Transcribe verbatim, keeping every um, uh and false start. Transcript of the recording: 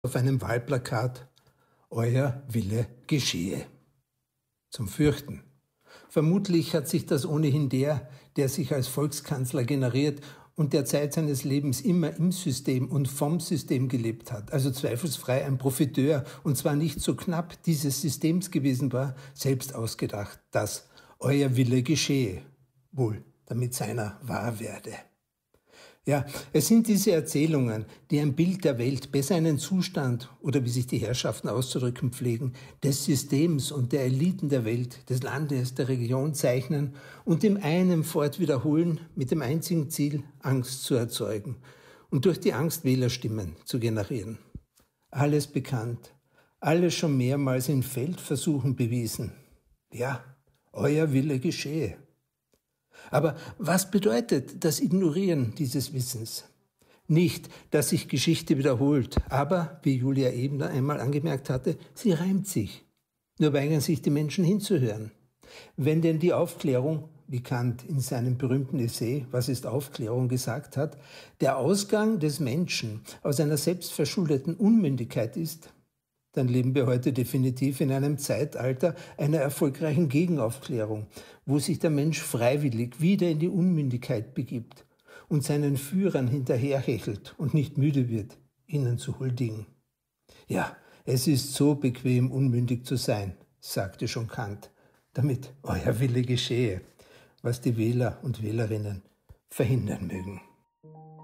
auf einem Wahlplakat: Euer Wille geschehe. Zum Fürchten. Vermutlich hat sich das ohnehin der, der sich als Volkskanzler generiert und der Zeit seines Lebens immer im System und vom System gelebt hat, also zweifelsfrei ein Profiteur und zwar nicht so knapp dieses Systems gewesen war, selbst ausgedacht, dass euer Wille geschehe, wohl damit seiner wahr werde. Ja, es sind diese Erzählungen, die ein Bild der Welt, besser einen Zustand, oder wie sich die Herrschaften auszudrücken pflegen, des Systems und der Eliten der Welt, des Landes, der Region zeichnen und im einen fort wiederholen, mit dem einzigen Ziel, Angst zu erzeugen und durch die Angst Wählerstimmen zu generieren. Alles bekannt, alles schon mehrmals in Feldversuchen bewiesen. Ja, euer Wille geschehe. Aber was bedeutet das Ignorieren dieses Wissens? Nicht, dass sich Geschichte wiederholt, aber, wie Julia eben einmal angemerkt hatte, sie reimt sich. Nur weigern sich die Menschen hinzuhören. Wenn denn die Aufklärung, wie Kant in seinem berühmten Essay »Was ist Aufklärung« gesagt hat, der Ausgang des Menschen aus einer selbstverschuldeten Unmündigkeit ist, dann leben wir heute definitiv in einem Zeitalter einer erfolgreichen Gegenaufklärung, wo sich der Mensch freiwillig wieder in die Unmündigkeit begibt und seinen Führern hinterherhechelt und nicht müde wird, ihnen zu huldigen. Ja, es ist so bequem, unmündig zu sein, sagte schon Kant, damit euer Wille geschehe, was die Wähler und Wählerinnen verhindern mögen.